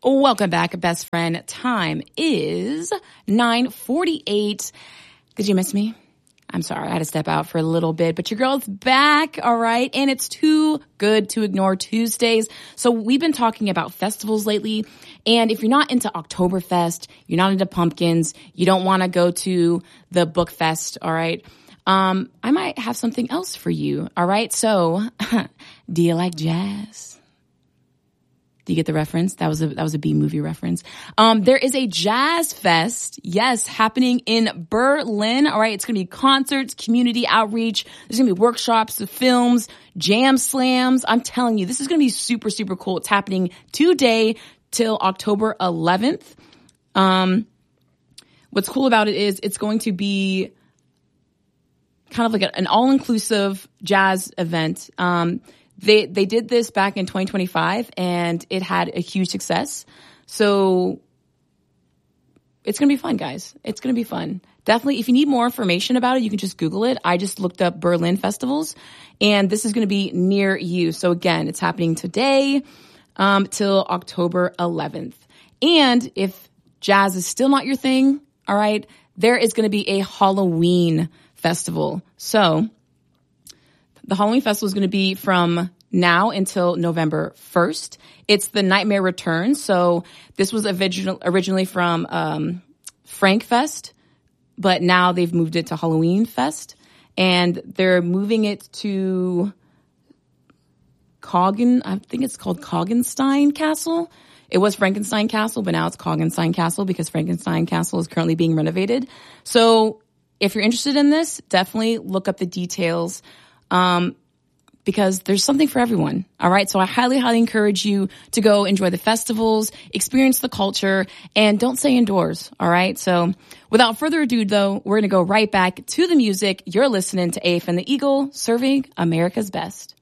Welcome back, best friend. Time is 9:48. Did you miss me? I'm sorry, I had to step out for a little bit, but your girl's back, all right? And it's Too Good to Ignore Tuesdays. So we've been talking about festivals lately, and if you're not into Oktoberfest, you're not into pumpkins, you don't want to go to the book fest, all right? I might have something else for you, all right? So, do you like jazz? Do you get the reference? That was a B movie reference. There is a jazz fest, yes, happening in Berlin. All right. It's going to be concerts, community outreach. There's going to be workshops, films, jam slams. I'm telling you, this is going to be super, super cool. It's happening today till October 11th. What's cool about it is it's going to be kind of like an all-inclusive jazz event. They did this back in 2025 and it had a huge success. So it's going to be fun, guys. It's going to be fun. Definitely, if you need more information about it, you can just Google it. I just looked up Berlin festivals and this is going to be near you. So again, it's happening today till October 11th. And if jazz is still not your thing, all right, there is going to be a Halloween festival. So the Halloween Festival is going to be from now until November 1st. It's the Nightmare Returns. So this was originally from Frank Fest, but now they've moved it to Halloween Fest. And they're moving it to I think it's called Coggenstein Castle. It was Frankenstein Castle, but now it's Coggenstein Castle because Frankenstein Castle is currently being renovated. So if you're interested in this, definitely look up the details. Because there's something for everyone. All right. So I highly, highly encourage you to go enjoy the festivals, experience the culture, and don't stay indoors. All right. So without further ado, though, we're going to go right back to the music. You're listening to AF and the Eagle, serving America's best.